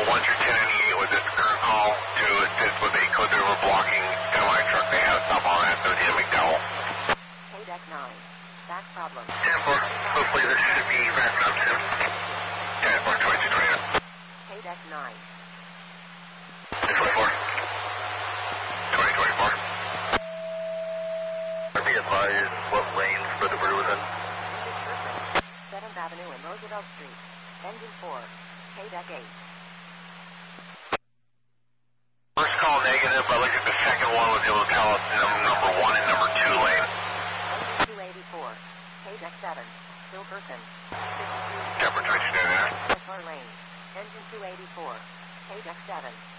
1 through 10 and 8 with this current call to assist with a code over blocking semi truck. They have stop on at 30 at McDowell. KDEC 9. Back problem. 10-4. Hopefully this should be wrapped up soon. 10-4, 2229. KDEC 9. 24. 2024. Be advised what lanes for the brew was in. 7th Avenue and Roosevelt Street. Engine 4. KDEC 8. First call negative, but look at the second one was able to tell us number 1 and number 2 lane. Engine 284. KDEC 7. Silverton. 10-4, 2229. SR lane. Engine 284. KDEC 7.